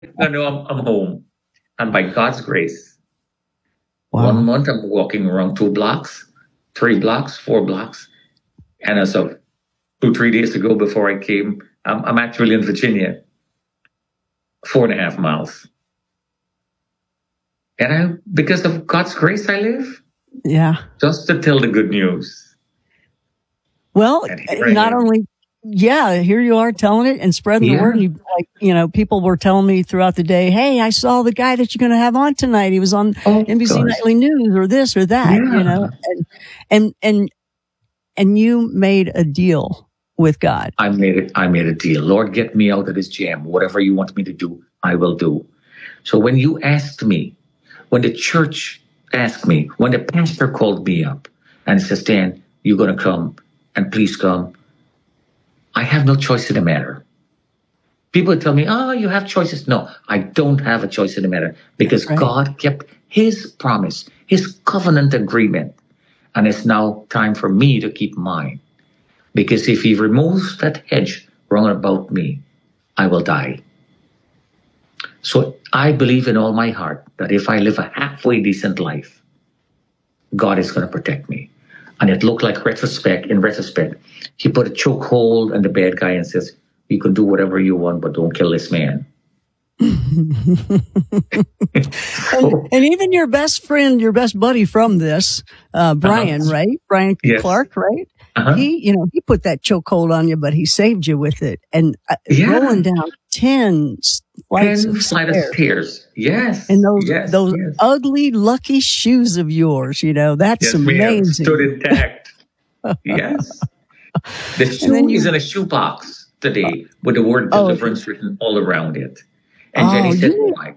I know I'm home. And by God's grace, Wow. 1 month I'm walking around 2 blocks, 3 blocks, 4 blocks. And as of 2, 3 days ago before I came, I'm actually in Virginia, 4.5 miles. And because of God's grace, I live. Yeah. Just to tell the good news. Well, not only, here you are telling it and spreading the word. People were telling me throughout the day, hey, I saw the guy that you're going to have on tonight. He was on NBC Nightly News or this or that, and you made a deal with God. I made a deal. Lord, get me out of this jam. Whatever you want me to do, I will do. So when you asked me, when the church asked me, when the pastor called me up and said, Stan, you're going to come and please come. I have no choice in the matter. People tell me, oh, you have choices. No, I don't have a choice in the matter because God kept his promise, his covenant agreement. And it's now time for me to keep mine. Because if he removes that hedge round about me, I will die. So I believe in all my heart that if I live a halfway decent life, God is going to protect me. And it looked like in retrospect, he put a chokehold on the bad guy and says, you can do whatever you want, but don't kill this man. and even your best friend, your best buddy from this, Brian, right? Brian Clark, right? He put that chokehold on you, but he saved you with it. And rolling down 10 flights of stairs. Yes. And those ugly, lucky shoes of yours, that's amazing. Stood intact. Yes. The shoe is in a shoebox today with the word deliverance written all around it. And Jenny said, why?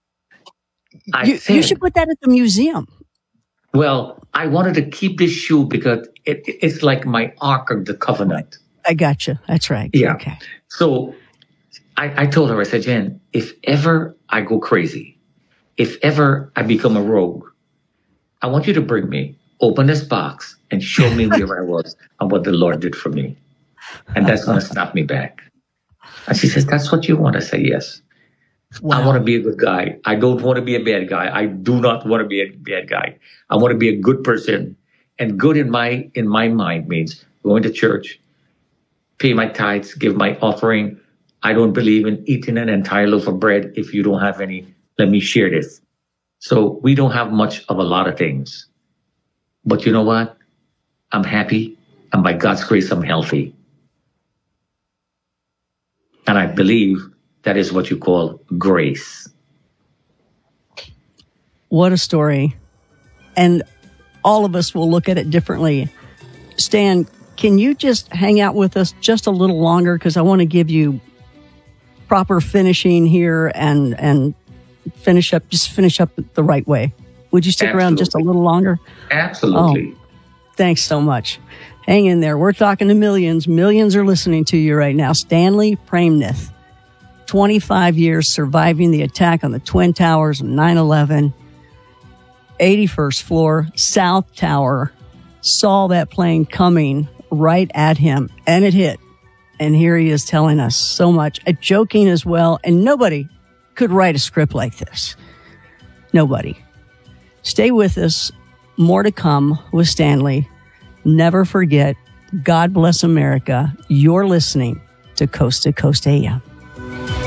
You should put that at the museum. Well, I wanted to keep this shoe because it's like my Ark of the Covenant. I gotcha. That's right. Yeah. Okay. So I told her, I said, Jen, if ever I go crazy, if ever I become a rogue, I want you to bring me, open this box and show me where I was and what the Lord did for me. And that's going to snap me back. And she says, that's what you want? I say, yes. Wow. I want to be a good guy. I don't want to be a bad guy. I do not want to be a bad guy. I want to be a good person. And good in my mind means going to church, pay my tithes, give my offering. I don't believe in eating an entire loaf of bread if you don't have any. Let me share this. So we don't have much of a lot of things. But you know what? I'm happy. And by God's grace, I'm healthy. And I believe that is what you call grace. What a story. And all of us will look at it differently. Stan, can you just hang out with us just a little longer? Because I want to give you proper finishing here and finish up the right way. Would you stick around just a little longer? Absolutely. Oh, thanks so much. Hang in there. We're talking to millions. Millions are listening to you right now. Stanley Praimnath, 25 years surviving the attack on the Twin Towers of 9/11, 81st floor, South Tower, saw that plane coming right at him, and it hit. And here he is telling us so much, joking as well, and nobody could write a script like this. Nobody. Stay with us. More to come with Stanley. Never forget, God bless America. You're listening to Coast AM.